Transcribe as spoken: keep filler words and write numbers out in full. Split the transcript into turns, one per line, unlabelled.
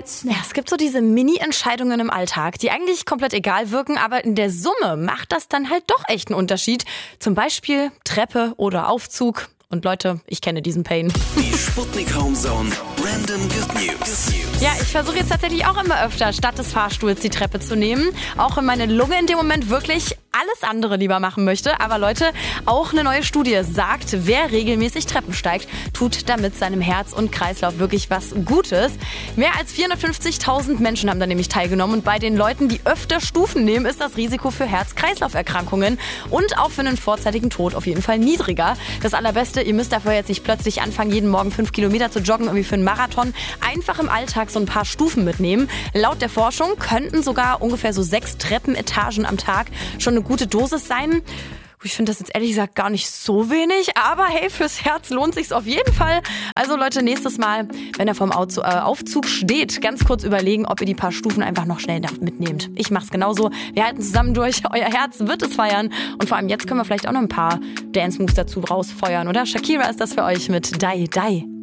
Ja, es gibt so diese Mini-Entscheidungen im Alltag, die eigentlich komplett egal wirken, aber in der Summe macht das dann halt doch echt einen Unterschied. Zum Beispiel Treppe oder Aufzug. Und Leute, ich kenne diesen Pain.
Die Sputnik Homezone Random Good News.
Ja, ich versuche jetzt tatsächlich auch immer öfter, statt des Fahrstuhls die Treppe zu nehmen. Auch wenn meine Lunge in dem Moment wirklich alles andere lieber machen möchte. Aber Leute, auch eine neue Studie sagt, wer regelmäßig Treppen steigt, tut damit seinem Herz und Kreislauf wirklich was Gutes. Mehr als vierhundertfünfzigtausend Menschen haben da nämlich teilgenommen. Und bei den Leuten, die öfter Stufen nehmen, ist das Risiko für Herz-Kreislauf-Erkrankungen und auch für einen vorzeitigen Tod auf jeden Fall niedriger. Das Allerbeste, ihr müsst dafür jetzt nicht plötzlich anfangen, jeden Morgen fünf Kilometer zu joggen, irgendwie für einen Marathon. Einfach im Alltag so ein paar Stufen mitnehmen. Laut der Forschung könnten sogar ungefähr so sechs Treppenetagen am Tag schon eine gute Dosis sein. Ich finde das jetzt ehrlich gesagt gar nicht so wenig, aber hey, fürs Herz lohnt sich's auf jeden Fall. Also Leute, nächstes Mal, wenn ihr vorm Auto, äh, Aufzug steht, ganz kurz überlegen, ob ihr die paar Stufen einfach noch schnell mitnehmt. Ich mach's genauso. Wir halten zusammen durch. Euer Herz wird es feiern. Und vor allem jetzt können wir vielleicht auch noch ein paar Dance-Moves dazu rausfeuern, oder? Shakira ist das für euch mit Die Die.